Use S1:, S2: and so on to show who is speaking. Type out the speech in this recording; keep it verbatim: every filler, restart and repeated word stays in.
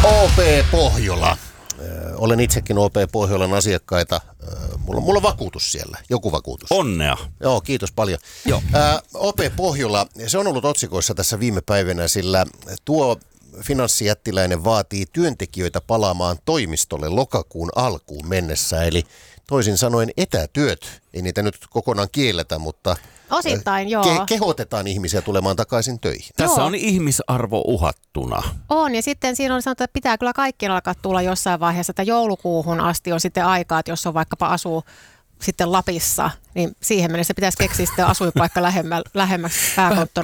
S1: O P Pohjola. Olen itsekin O P Pohjolan asiakkaita. Mulla, mulla on vakuutus siellä, joku vakuutus.
S2: Onnea.
S1: Joo, kiitos paljon.
S2: Joo.
S1: Ää, O P Pohjola, se on ollut otsikoissa tässä viime päivinä, sillä tuo finanssijättiläinen vaatii työntekijöitä palaamaan toimistolle lokakuun alkuun mennessä. Eli toisin sanoen etätyöt, ei niitä nyt kokonaan kielletä, mutta
S3: osittain, joo.
S1: Ke- kehotetaan ihmisiä tulemaan takaisin töihin.
S2: Tässä
S3: Joo.
S2: on ihmisarvo uhattuna.
S3: On, ja sitten siinä on sanottu, että pitää kyllä kaikkien alkaa tulla jossain vaiheessa, että joulukuuhun asti on sitten aikaa, että jos on vaikkapa asuu sitten Lapissa, niin siihen mennessä pitäisi keksiä sitten asuinpaikka lähemmä, lähemmäksi pääkonttoria.